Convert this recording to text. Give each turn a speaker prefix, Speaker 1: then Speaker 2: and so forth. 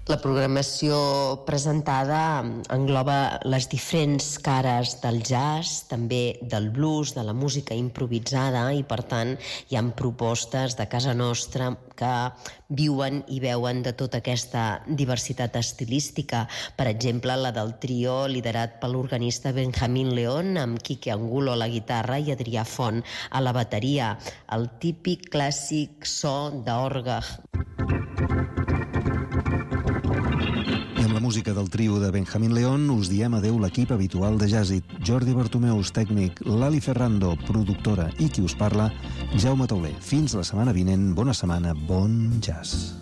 Speaker 1: La programació presentada engloba les diferents cares del jazz, també del blues, de la música improvisada, i per tant hi ha propostes de casa nostra que viuen i veuen de tota aquesta diversitat estilística. Per exemple, la del trio liderat per l'organista Benjamín León, amb Quique Angulo a la guitarra i Adrià Font a la bateria. El típic clàssic so d'orgue.
Speaker 2: La música del trio de Benjamín León us diem adeu l'equip habitual de Jazzit: Jordi Bartomeus, tècnic, Lali Ferrando, productora, i qui us parla, Jaume Tauler. Fins la setmana vinent, bona setmana, bon jazz.